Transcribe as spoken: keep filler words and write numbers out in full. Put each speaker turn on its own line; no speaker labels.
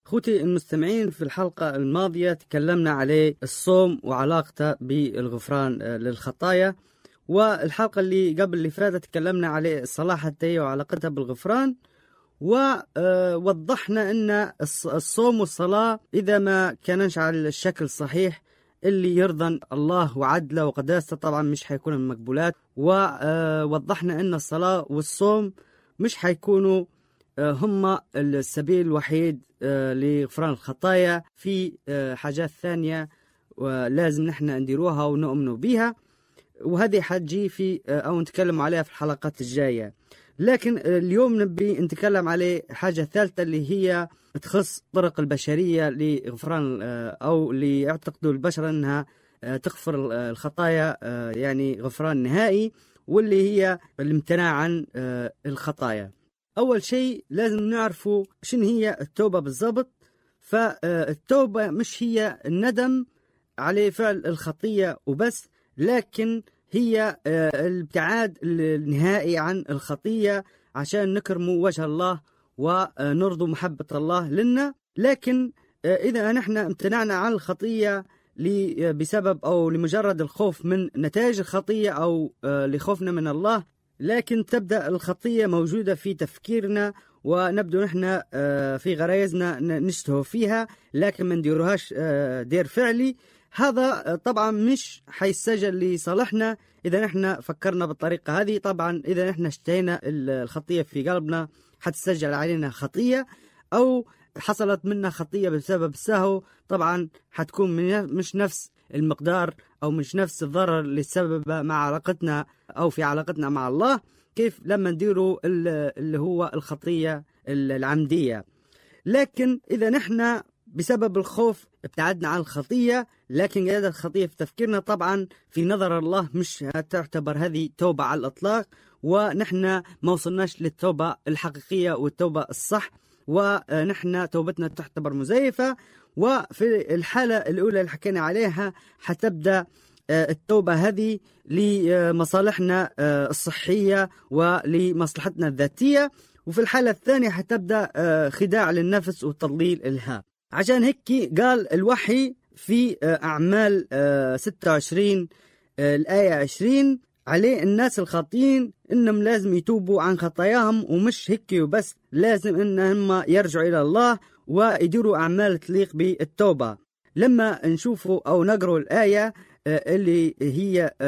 أخوتي المستمعين، في الحلقة الماضية تكلمنا عليه الصوم وعلاقته بالغفران للخطايا، والحلقة اللي قبل اللي فاتت تكلمنا عليه الصلاة حتى وعلاقتها بالغفران، ووضحنا أن الصوم والصلاة إذا ما كانش على الشكل الصحيح اللي يرضى الله وعدله وقداسته طبعا مش حيكون من المقبولات. ووضحنا أن الصلاة والصوم مش حيكونوا هم السبيل الوحيد لغفران الخطايا، في حاجات ثانية ولازم نحن نديروها ونؤمنوا بها، وهذه حتجي في أو نتكلم عليها في الحلقات الجاية. لكن اليوم نبي نتكلم عليه حاجة ثالثة اللي هي تخص طرق البشرية لغفران أو ليعتقدوا البشر أنها تغفر الخطايا، يعني غفران نهائي، واللي هي الامتناع عن الخطايا. أول شيء لازم نعرفوا شن هي التوبة بالضبط. فالتوبة مش هي الندم على فعل الخطية وبس، لكن هي الابتعاد النهائي عن الخطية عشان نكرموا وجه الله ونرضوا محبة الله لنا. لكن إذا نحن امتنعنا عن الخطية بسبب أو لمجرد الخوف من نتائج الخطية أو لخوفنا من الله، لكن تبدأ الخطية موجودة في تفكيرنا ونبدو نحن في غرايزنا نشتهوا فيها، لكن ما نديروهاش دير فعلي. هذا طبعا مش حيسجل لصالحنا إذا نحن فكرنا بالطريقة هذه. طبعا إذا نحن اشتهينا الخطية في قلبنا حتسجل علينا خطية، أو حصلت منا خطية بسبب السهو، طبعا حتكون من مش نفس المقدار أو مش نفس الضرر اللي سبب مع علاقتنا أو في علاقتنا مع الله، كيف لما نديروا اللي هو الخطية العمدية. لكن إذا نحن بسبب الخوف ابتعدنا عن الخطية، لكن قاعدة الخطية في تفكيرنا، طبعا في نظر الله مش تعتبر هذه توبة على الإطلاق، ونحن ما وصلناش للتوبة الحقيقية والتوبة الصح، ونحن توبتنا تعتبر مزيفة. وفي الحالة الأولى اللي حكينا عليها حتبدأ التوبة هذه لمصالحنا الصحية ولمصلحتنا الذاتية، وفي الحالة الثانية حتبدأ خداع للنفس وتضليل الها. عشان هيك قال الوحي في أعمال ستة وعشرين الآية عشرين عليه الناس الخاطئين إنهم لازم يتوبوا عن خطاياهم، ومش هيك وبس، لازم إنهم يرجعوا إلى الله ويديروا أعمال تليق بالتوبة. لما نشوفوا أو نقرأ الآية اللي هي